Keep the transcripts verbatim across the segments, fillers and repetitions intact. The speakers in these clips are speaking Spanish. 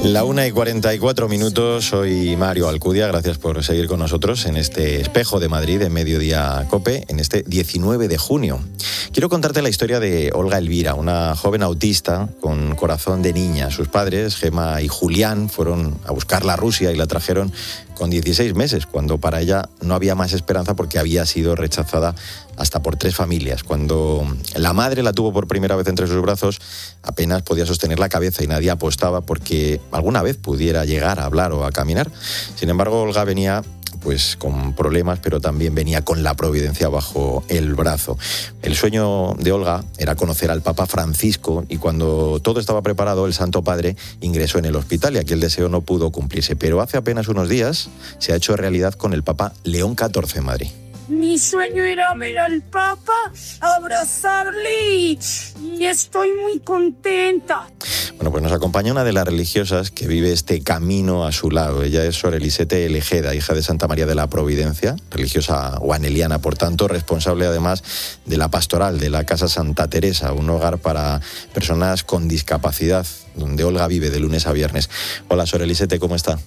La una y cuarenta y cuatro minutos, soy Mario Alcudia, gracias por seguir con nosotros en este Espejo de Madrid de Mediodía COPE, en este diecinueve de junio. Quiero contarte la historia de Olga Elvira, una joven autista con corazón de niña. Sus padres, Gemma y Julián, fueron a buscarla a Rusia y la trajeron con dieciséis meses, cuando para ella no había más esperanza porque había sido rechazada hasta por tres familias. Cuando la madre la tuvo por primera vez entre sus brazos, apenas podía sostener la cabeza y nadie apostaba porque alguna vez pudiera llegar a hablar o a caminar. Sin embargo, Olga venía pues con problemas, pero también venía con la providencia bajo el brazo. El sueño de Olga era conocer al Papa Francisco y cuando todo estaba preparado, el Santo Padre ingresó en el hospital y aquel deseo no pudo cumplirse. Pero hace apenas unos días se ha hecho realidad con el Papa León catorce en Madrid. Mi sueño era ver al Papa, abrazarle y, y estoy muy contenta. Bueno, pues nos acompaña una de las religiosas que vive este camino a su lado. Ella es Sor Elisete Elegeda, hija de Santa María de la Providencia, religiosa guaneliana, por tanto, responsable además de la pastoral de la Casa Santa Teresa, un hogar para personas con discapacidad, donde Olga vive de lunes a viernes. Hola, Sor Elisete, ¿cómo está?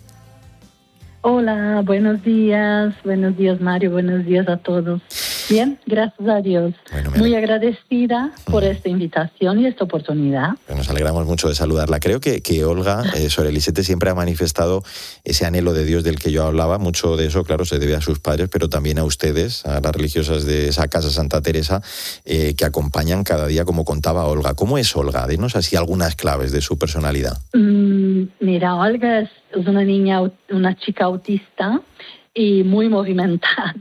Hola, buenos días, buenos días Mario, buenos días a todos. Bien, gracias a Dios. Bueno, Muy agradecida por esta invitación y esta oportunidad. Nos alegramos mucho de saludarla. Creo que, que Olga, eh, Sor Elisete, siempre ha manifestado ese anhelo de Dios del que yo hablaba. Mucho de eso, claro, se debe a sus padres, pero también a ustedes, a las religiosas de esa Casa Santa Teresa, eh, que acompañan cada día, como contaba Olga. ¿Cómo es Olga? Dinos así algunas claves de su personalidad. Mm, mira, Olga es una niña, una chica autista y muy movimentada.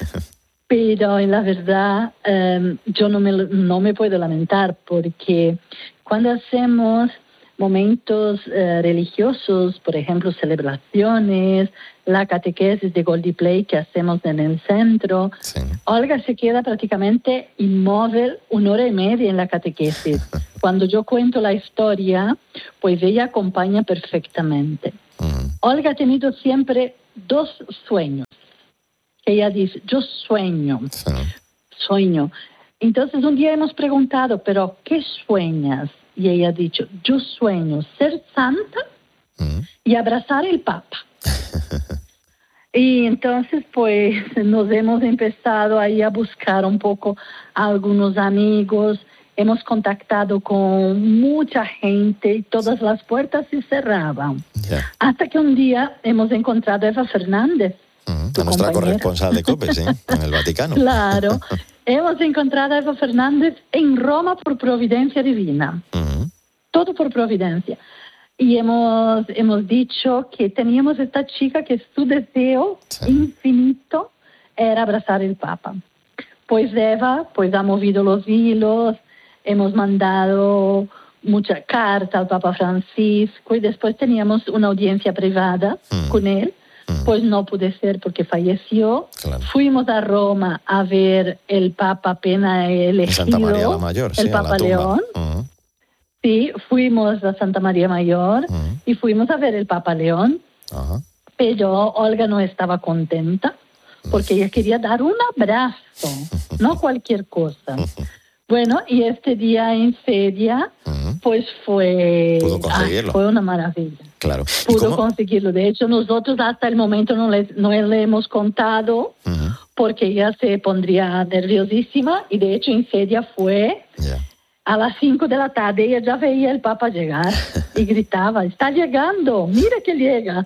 Pero en la verdad eh, yo no me, no me puedo lamentar porque cuando hacemos momentos eh, religiosos, por ejemplo, celebraciones, la catequesis de Goldie Play que hacemos en el centro, sí. Olga se queda prácticamente inmóvil una hora y media en la catequesis. Cuando yo cuento la historia, pues ella acompaña perfectamente. Uh-huh. Olga ha tenido siempre dos sueños. Ella dice, yo sueño, sí. sueño. Entonces un día hemos preguntado, ¿pero qué sueñas? Y ella ha dicho, yo sueño ser santa mm. y abrazar el Papa. Y entonces pues nos hemos empezado ahí a buscar un poco a algunos amigos, hemos contactado con mucha gente y todas las puertas se cerraban. Yeah. Hasta que un día hemos encontrado a Eva Fernández. A nuestra corresponsal de COPE, ¿sí? En el Vaticano. Claro. Hemos encontrado a Eva Fernández en Roma por providencia divina. Uh-huh. Todo por providencia. Y hemos, hemos dicho que teníamos esta chica que su deseo sí. infinito era abrazar el Papa. Pues Eva pues ha movido los hilos, hemos mandado mucha carta al Papa Francisco y después teníamos una audiencia privada uh-huh. con él. Pues no pude ser porque falleció. Claro. Fuimos a Roma a ver el Papa apenas elegido, Santa María la Mayor, el sí, Papa León. Uh-huh. Sí, fuimos a Santa María Mayor uh-huh. y fuimos a ver el Papa León. Uh-huh. Pero Olga no estaba contenta porque ella quería dar un abrazo, no cualquier cosa. Bueno, y este día en Feria, uh-huh. pues fue, Pudo conseguirlo. Ah, fue una maravilla. Claro. Pudo conseguirlo. De hecho, nosotros hasta el momento no le, no le hemos contado uh-huh. porque ella se pondría nerviosísima y de hecho en Feria fue yeah. a las cinco de la tarde. Ella ya veía el Papa llegar y gritaba, está llegando, mira que llega.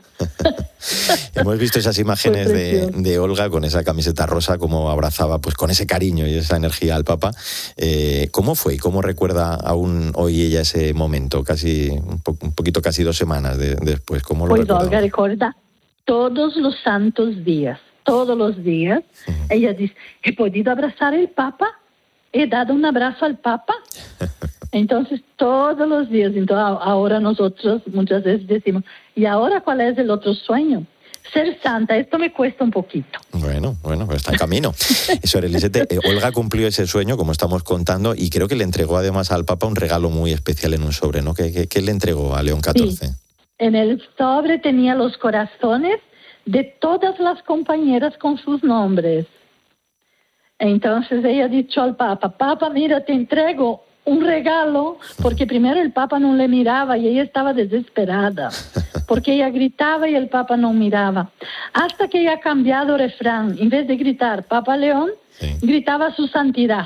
Hemos visto esas imágenes de, de Olga con esa camiseta rosa, como abrazaba pues con ese cariño y esa energía al Papa. Eh, ¿Cómo fue? ¿Cómo recuerda aún hoy ella ese momento? Casi un, po- un poquito, casi dos semanas de, después. ¿Cómo lo pues recuerda? Olga recuerda todos los santos días, todos los días. Uh-huh. Ella dice, he podido abrazar al Papa, he dado un abrazo al Papa. Entonces, todos los días, entonces, ahora nosotros muchas veces decimos, ¿y ahora cuál es el otro sueño? Ser santa, esto me cuesta un poquito. Bueno, bueno, pues está en camino. Sor Elisete, eh, Olga cumplió ese sueño, como estamos contando, y creo que le entregó además al Papa un regalo muy especial en un sobre, ¿no? ¿Qué, qué, qué le entregó a León catorce? Sí. En el sobre tenía los corazones de todas las compañeras con sus nombres. Entonces ella ha dicho al Papa, Papa, mira, te entrego un regalo, porque primero el Papa no le miraba y ella estaba desesperada, porque ella gritaba y el Papa no miraba. Hasta que ella ha cambiado el refrán, en vez de gritar Papa León, sí, gritaba su santidad.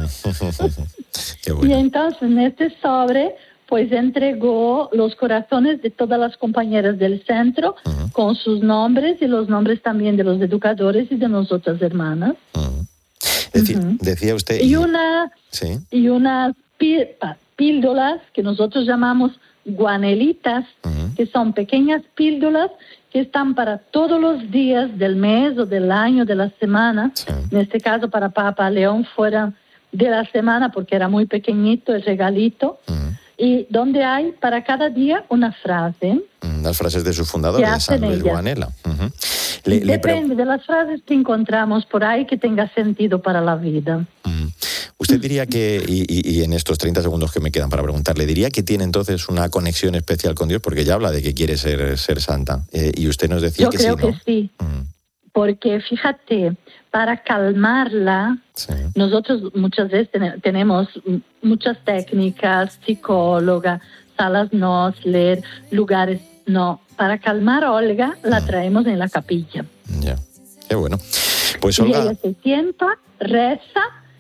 Qué bueno. Y entonces en este sobre pues entregó los corazones de todas las compañeras del centro, uh-huh, con sus nombres y los nombres también de los educadores y de nosotras hermanas. Uh-huh. Deci- uh-huh. Decía usted... Y, una, ¿sí? y unas pí- píldoras que nosotros llamamos guanelitas, uh-huh, que son pequeñas píldoras que están para todos los días del mes o del año, de la semana. Sí. En este caso para Papa León fueran de la semana porque era muy pequeñito el regalito. Uh-huh. Y donde hay para cada día una frase. Las frases de sus fundadores, de San Luis Guanela. Uh-huh. Le, Depende le pre- de las frases que encontramos por ahí que tenga sentido para la vida. Uh-huh. Usted diría que, y, y, y en estos treinta segundos que me quedan para preguntarle, diría que tiene entonces una conexión especial con Dios, porque ya habla de que quiere ser, ser santa. Eh, y usted nos decía Yo que creo sí, ¿no? que sí. Uh-huh. Porque fíjate, para calmarla, sí, nosotros muchas veces ten- tenemos muchas técnicas, psicóloga, salas Nosler, lugares. No, para calmar a Olga la traemos en la capilla. Ya, qué bueno. Pues y Olga... ella se sienta, reza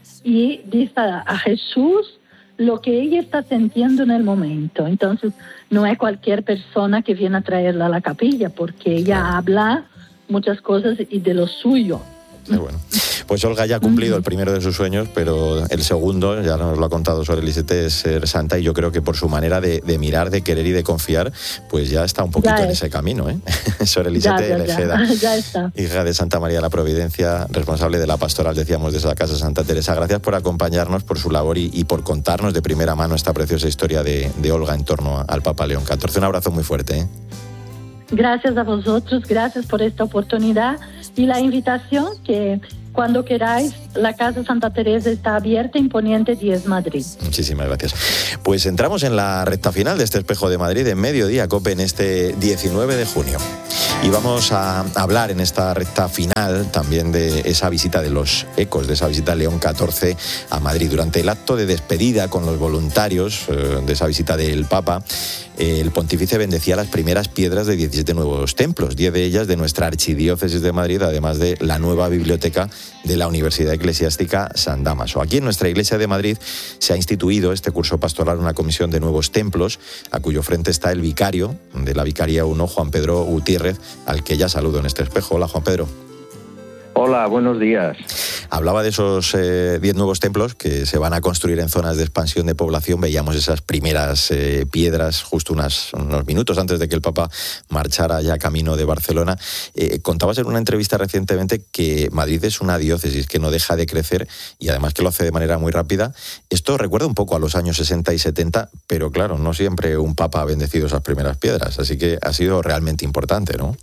y dice a Jesús lo que ella está sintiendo en el momento. Entonces, no es cualquier persona que viene a traerla a la capilla, porque ella claro. habla muchas cosas y de lo suyo. Qué bueno. Pues Olga ya ha cumplido el primero de sus sueños, pero el segundo, ya nos lo ha contado Sor Elisete, es ser santa, y yo creo que por su manera de, de mirar, de querer y de confiar, pues ya está un poquito en ese camino, ¿eh? Sor Elisete ya, ya, Lejeda, ya. Ya está. hija de Santa María de la Providencia, responsable de la pastoral, decíamos, de esa casa Santa Teresa. Gracias por acompañarnos, por su labor y, y por contarnos de primera mano esta preciosa historia de, de Olga en torno a, al Papa León catorce. Un abrazo muy fuerte, ¿eh? Gracias a vosotros, gracias por esta oportunidad y la invitación que cuando queráis, la Casa Santa Teresa está abierta en Poniente diez Madrid. Muchísimas gracias. Pues entramos en la recta final de este Espejo de Madrid en Mediodía Cope en este diecinueve de junio. Y vamos a hablar en esta recta final también de esa visita de los ecos, de esa visita León catorce a Madrid. Durante el acto de despedida con los voluntarios eh, de esa visita del Papa, eh, el pontífice bendecía las primeras piedras de diecisiete nuevos templos, diez de ellas de nuestra archidiócesis de Madrid, además de la nueva biblioteca de la Universidad Eclesiástica San Dámaso. Aquí en nuestra iglesia de Madrid se ha instituido este curso pastoral una comisión de nuevos templos, a cuyo frente está el vicario de la Vicaría uno, Juan Pedro Gutiérrez, al que ya saludo en este espejo. Hola, Juan Pedro. Hola, buenos días. Hablaba de esos diez eh, nuevos templos que se van a construir en zonas de expansión de población. Veíamos esas primeras eh, piedras justo unas, unos minutos antes de que el Papa marchara ya camino de Barcelona. Eh, contabas en una entrevista recientemente que Madrid es una diócesis que no deja de crecer y además que lo hace de manera muy rápida. Esto recuerda un poco a los años sesenta y setenta, pero claro, no siempre un Papa ha bendecido esas primeras piedras, así que ha sido realmente importante, ¿no?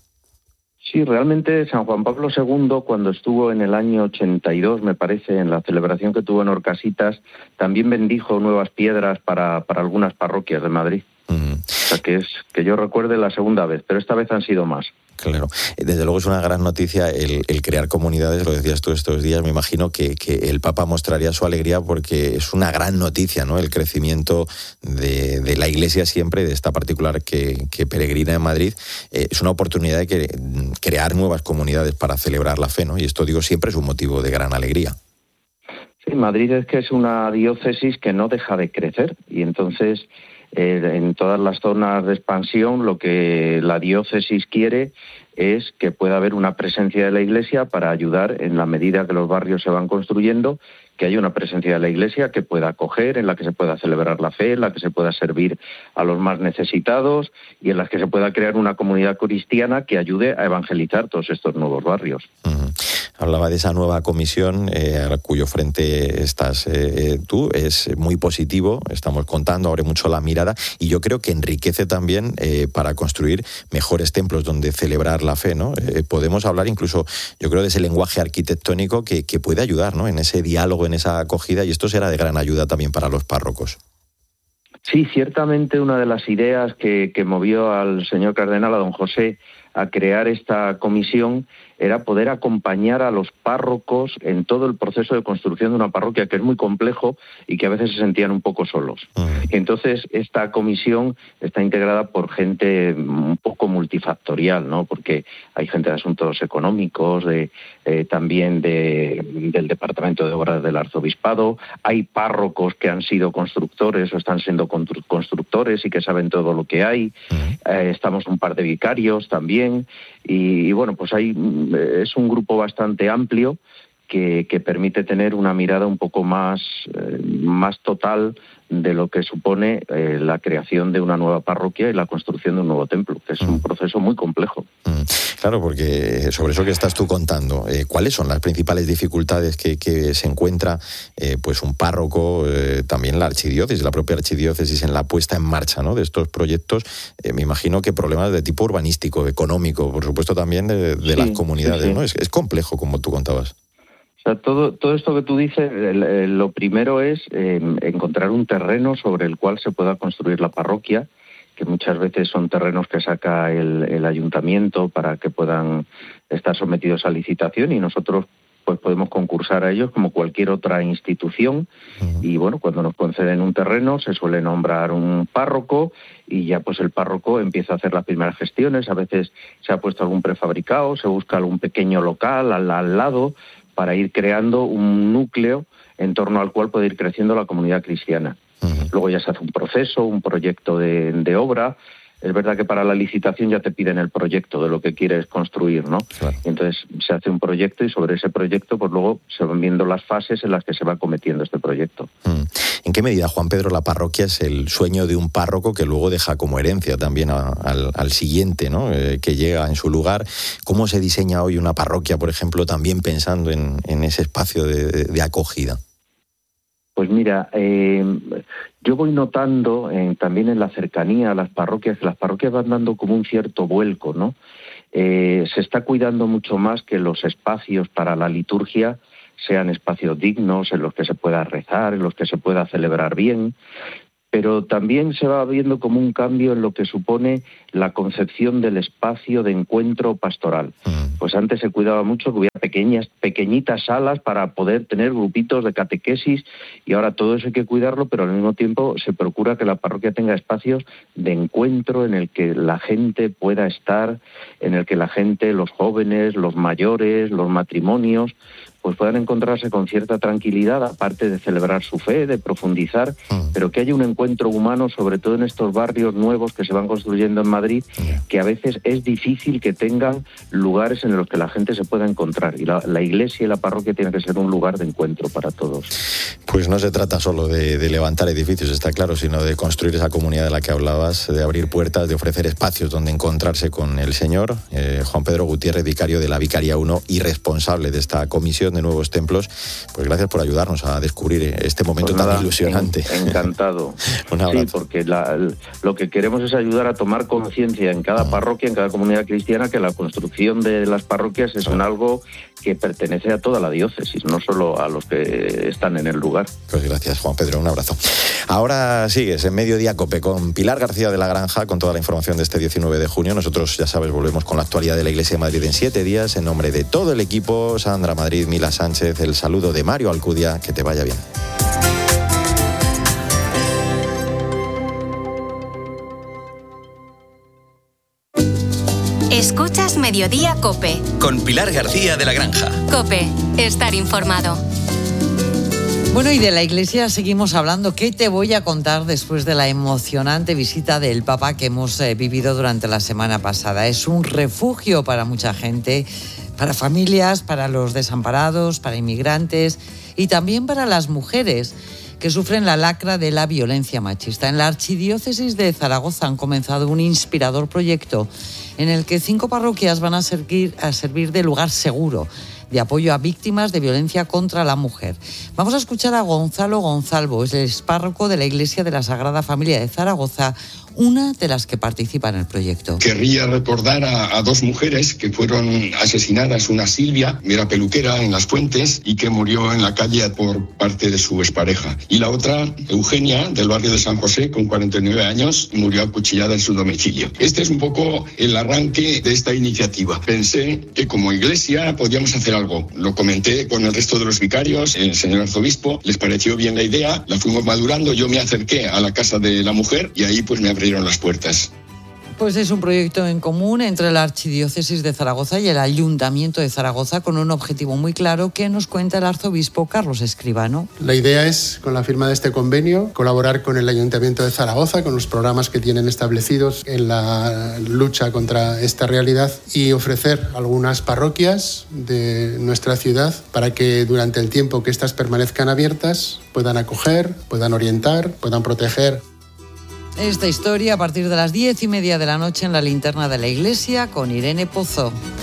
Sí, realmente San Juan Pablo segundo, cuando estuvo en el año ochenta y dos, me parece, en la celebración que tuvo en Orcasitas, también bendijo nuevas piedras para, para algunas parroquias de Madrid. Uh-huh. O sea, que es que yo recuerde la segunda vez, pero esta vez han sido más. Claro, desde luego es una gran noticia el, el crear comunidades, lo decías tú estos días, me imagino que, que el Papa mostraría su alegría porque es una gran noticia, ¿no? El crecimiento de, de la Iglesia siempre, de esta particular que, que peregrina en Madrid, eh, es una oportunidad de que, crear nuevas comunidades para celebrar la fe, ¿no? Y esto, digo, siempre es un motivo de gran alegría. Sí, Madrid es que es una diócesis que no deja de crecer y entonces... Eh, en todas las zonas de expansión lo que la diócesis quiere es que pueda haber una presencia de la Iglesia para ayudar en la medida que los barrios se van construyendo, que haya una presencia de la Iglesia que pueda acoger, en la que se pueda celebrar la fe, en la que se pueda servir a los más necesitados y en la que se pueda crear una comunidad cristiana que ayude a evangelizar todos estos nuevos barrios. Uh-huh. Hablaba de esa nueva comisión eh, a cuyo frente estás eh, tú, es muy positivo, estamos contando, abre mucho la mirada y yo creo que enriquece también eh, para construir mejores templos donde celebrar la fe, ¿no? Eh, podemos hablar incluso, yo creo, de ese lenguaje arquitectónico que, que puede ayudar, ¿no? En ese diálogo, en esa acogida, y esto será de gran ayuda también para los párrocos. Sí, ciertamente una de las ideas que, que movió al señor cardenal, a don José, a crear esta comisión era poder acompañar a los párrocos en todo el proceso de construcción de una parroquia, que es muy complejo y que a veces se sentían un poco solos. Uh-huh. Entonces, esta comisión está integrada por gente un poco multifactorial, ¿no? Porque hay gente de asuntos económicos, de, eh, también de, del Departamento de Obras del Arzobispado, hay párrocos que han sido constructores o están siendo constructores y que saben todo lo que hay, uh-huh. eh, estamos un par de vicarios también, y, y bueno, pues hay... es un grupo bastante amplio que, que permite tener una mirada un poco más, eh, más total de lo que supone eh, la creación de una nueva parroquia y la construcción de un nuevo templo, que es mm. un proceso muy complejo. Mm. Claro, porque sobre eso que estás tú contando, eh, ¿cuáles son las principales dificultades que, que se encuentra eh, pues un párroco, eh, también la archidiócesis, la propia archidiócesis en la puesta en marcha, ¿no?, de estos proyectos? Eh, me imagino que problemas de tipo urbanístico, económico, por supuesto también de, de sí, las comunidades, sí, sí. ¿no? Es, es complejo, como tú contabas. O sea, todo, todo esto que tú dices, el, el, lo primero es eh, encontrar un terreno sobre el cual se pueda construir la parroquia, que muchas veces son terrenos que saca el, el ayuntamiento para que puedan estar sometidos a licitación, y nosotros pues podemos concursar a ellos como cualquier otra institución. Uh-huh. Y bueno, cuando nos conceden un terreno se suele nombrar un párroco y ya pues el párroco empieza a hacer las primeras gestiones. A veces se ha puesto algún prefabricado, se busca algún pequeño local al, al lado, para ir creando un núcleo en torno al cual puede ir creciendo la comunidad cristiana. Uh-huh. Luego ya se hace un proceso, un proyecto de, de obra. Es verdad que para la licitación ya te piden el proyecto de lo que quieres construir, ¿no? Claro. Y entonces se hace un proyecto y sobre ese proyecto pues luego se van viendo las fases en las que se va cometiendo este proyecto. Mm. ¿En qué medida, Juan Pedro, la parroquia es el sueño de un párroco que luego deja como herencia también a, al, al siguiente, ¿no?, eh, que llega en su lugar? ¿Cómo se diseña hoy una parroquia, por ejemplo, también pensando en, en ese espacio de, de acogida? Pues mira, eh, yo voy notando eh, también en la cercanía a las parroquias, que las parroquias van dando como un cierto vuelco, ¿no? Eh, se está cuidando mucho más que los espacios para la liturgia sean espacios dignos, en los que se pueda rezar, en los que se pueda celebrar bien, pero también se va viendo como un cambio en lo que supone la concepción del espacio de encuentro pastoral. Pues antes se cuidaba mucho que hubiera pequeñas, pequeñitas salas para poder tener grupitos de catequesis, y ahora todo eso hay que cuidarlo, pero al mismo tiempo se procura que la parroquia tenga espacios de encuentro en el que la gente pueda estar, en el que la gente, los jóvenes, los mayores, los matrimonios, pues puedan encontrarse con cierta tranquilidad, aparte de celebrar su fe, de profundizar, mm. pero que haya un encuentro humano, sobre todo en estos barrios nuevos que se van construyendo en Madrid, yeah. que a veces es difícil que tengan lugares en los que la gente se pueda encontrar. Y la, la iglesia y la parroquia tienen que ser un lugar de encuentro para todos. Pues no se trata solo de, de levantar edificios, está claro, sino de construir esa comunidad de la que hablabas, de abrir puertas, de ofrecer espacios donde encontrarse con el Señor. Eh, Juan Pedro Gutiérrez, vicario de la Vicaría uno y responsable de esta comisión de nuevos templos, pues gracias por ayudarnos a descubrir este momento pues nada, tan ilusionante. En, encantado. Sí, porque la, lo que queremos es ayudar a tomar conciencia en cada parroquia, en cada comunidad cristiana, que la construcción de las parroquias es un algo que pertenece a toda la diócesis, no solo a los que están en el lugar. Pues gracias, Juan Pedro, un abrazo. Ahora sigues en Mediodía COPE con Pilar García de la Granja, con toda la información de este diecinueve de junio. Nosotros, ya sabes, volvemos con la actualidad de la Iglesia de Madrid en siete días. En nombre de todo el equipo, Sandra Madrid, Mila Sánchez, el saludo de Mario Alcudia. Que te vaya bien. Escuchas Mediodía COPE. Con Pilar García de la Granja. COPE, estar informado. Bueno, y de la Iglesia seguimos hablando. ¿Qué te voy a contar después de la emocionante visita del Papa que hemos eh, vivido durante la semana pasada? Es un refugio para mucha gente, para familias, para los desamparados, para inmigrantes y también para las mujeres que sufren la lacra de la violencia machista. En la Archidiócesis de Zaragoza han comenzado un inspirador proyecto en el que cinco parroquias van a servir, a servir de lugar seguro, de apoyo a víctimas de violencia contra la mujer. Vamos a escuchar a Gonzalo Gonzalvo, es el párroco de la Iglesia de la Sagrada Familia de Zaragoza, una de las que participa en el proyecto. Querría recordar a, a dos mujeres que fueron asesinadas, una Silvia, era peluquera en Las Fuentes y que murió en la calle por parte de su expareja. Y la otra, Eugenia, del barrio de San José, con cuarenta y nueve años, murió acuchillada en su domicilio. Este es un poco el arranque de esta iniciativa. Pensé que como iglesia podíamos hacer algo. Lo comenté con el resto de los vicarios, el señor arzobispo, les pareció bien la idea, la fuimos madurando, yo me acerqué a la casa de la mujer y ahí pues me abrieron las puertas. Pues es un proyecto en común entre la Archidiócesis de Zaragoza y el Ayuntamiento de Zaragoza con un objetivo muy claro que nos cuenta el arzobispo Carlos Escribano. La idea es, con la firma de este convenio, colaborar con el Ayuntamiento de Zaragoza, con los programas que tienen establecidos en la lucha contra esta realidad y ofrecer algunas parroquias de nuestra ciudad para que durante el tiempo que éstas permanezcan abiertas puedan acoger, puedan orientar, puedan proteger. Esta historia a partir de las diez y media de la noche en la linterna de la iglesia con Irene Pozo.